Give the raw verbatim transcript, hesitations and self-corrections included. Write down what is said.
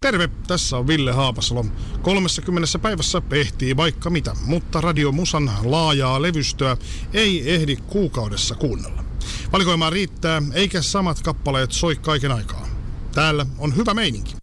Terve, tässä on Ville Haapasalo. kolmessakymmenessä päivässä ehtii vaikka mitä, mutta Radio Musan laajaa levystöä ei ehdi kuukaudessa kuunnella. Valikoimaa riittää, eikä samat kappaleet soi kaiken aikaa. Täällä on hyvä meininki.